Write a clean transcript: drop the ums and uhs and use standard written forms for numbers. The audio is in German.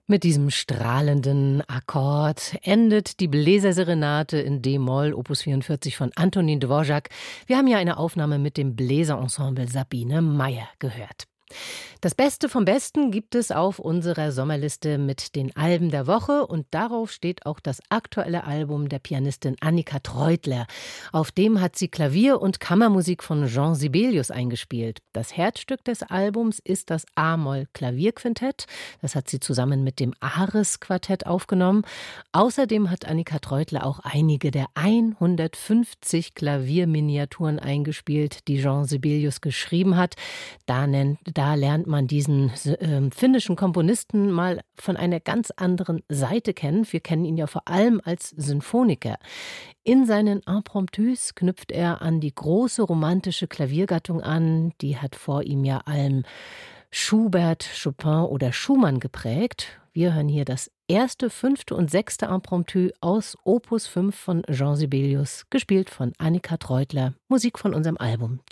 Mit diesem strahlenden Akkord endet die Bläserserenade in D-Moll, Opus 44 von Antonin Dvorak. Wir haben ja eine Aufnahme mit dem Bläserensemble Sabine Meyer gehört. Das Beste vom Besten gibt es auf unserer Sommerliste mit den Alben der Woche und darauf steht auch das aktuelle Album der Pianistin Annika Treutler. Auf dem hat sie Klavier- und Kammermusik von Jean Sibelius eingespielt. Das Herzstück des Albums ist das A-Moll-Klavierquintett. Das hat sie zusammen mit dem Ares-Quartett aufgenommen. Außerdem hat Annika Treutler auch einige der 150 Klavierminiaturen eingespielt, die Jean Sibelius geschrieben hat. Da lernt man diesen finnischen Komponisten mal von einer ganz anderen Seite kennen. Wir kennen ihn ja vor allem als Sinfoniker. In seinen Impromptus knüpft er an die große romantische Klaviergattung an. Die hat vor ihm ja allem Schubert, Chopin oder Schumann geprägt. Wir hören hier das erste, fünfte und sechste Impromptu aus Opus 5 von Jean Sibelius, gespielt von Annika Treutler, Musik von unserem Album